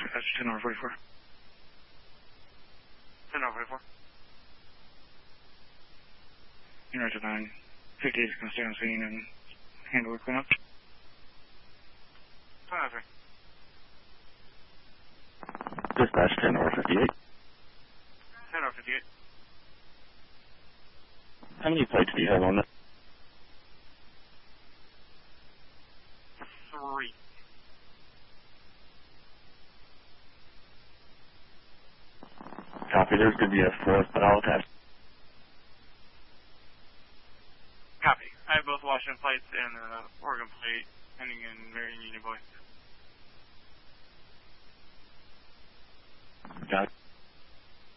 That's 10 over 44. 10 over 44. Unit 9. 58 is going to stay on scene and handle the cleanup. 10 over 3. Dispatch 10 over 58. 10 over 58. How many plates do you have on that? 3. Copy, there's going to be a fourth, but I'll attach. Copy. I have both Washington plates and Oregon plate ending in Marion Union Boy. Got it.